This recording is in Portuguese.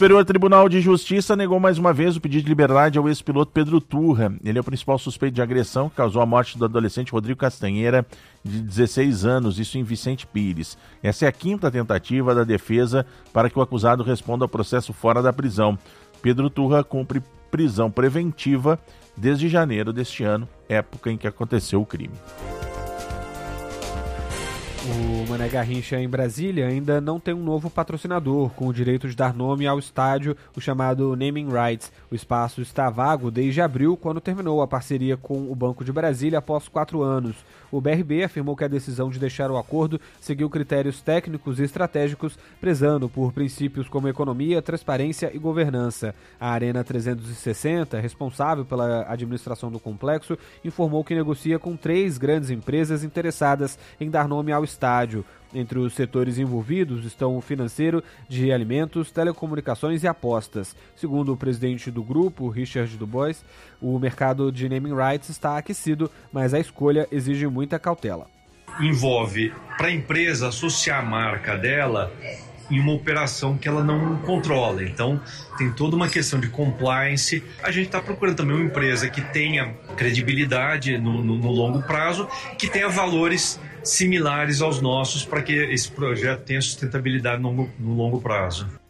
Superior Tribunal de Justiça negou mais uma vez o pedido de liberdade ao ex-piloto Pedro Turra. Ele é o principal suspeito de agressão que causou a morte do adolescente Rodrigo Castanheira, de 16 anos, isso em Vicente Pires. Essa é a quinta tentativa da defesa para que o acusado responda ao processo fora da prisão. Pedro Turra cumpre prisão preventiva desde janeiro deste ano, época em que aconteceu o crime. O Mané Garrincha em Brasília ainda não tem um novo patrocinador com o direito de dar nome ao estádio, o chamado Naming Rights. O espaço está vago desde abril, quando terminou a parceria com o Banco de Brasília após 4 anos. O BRB afirmou que a decisão de deixar o acordo seguiu critérios técnicos e estratégicos, prezando por princípios como economia, transparência e governança. A Arena 360, responsável pela administração do complexo, informou que negocia com 3 grandes empresas interessadas em dar nome ao estádio. Entre os setores envolvidos estão o financeiro, de alimentos, telecomunicações e apostas. Segundo o presidente do grupo, Richard Dubois, o mercado de naming rights está aquecido, mas a escolha exige muita cautela. Envolve para a empresa associar a marca dela em uma operação que ela não controla. Então, tem toda uma questão de compliance. A gente está procurando também uma empresa que tenha credibilidade no longo prazo, que tenha valores similares aos nossos para que esse projeto tenha sustentabilidade no longo prazo.